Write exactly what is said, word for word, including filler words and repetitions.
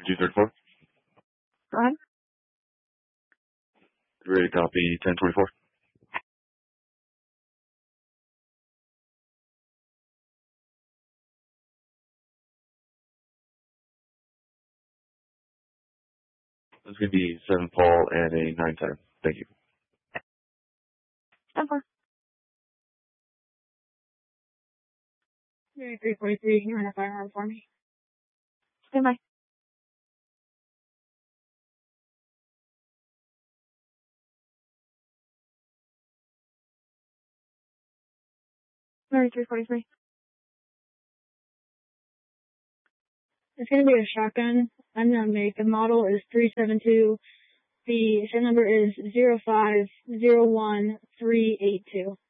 two thirty-four. Go ahead. Ready to copy ten twenty-four. This is going to be seven Paul and a nine ten. Thank you. ten four. three forty-three, you run a firearm for me. Stand by. three forty-three. It's going to be a shotgun. I'm going to make the model is three seven two. The set number is zero five zero one three eight two.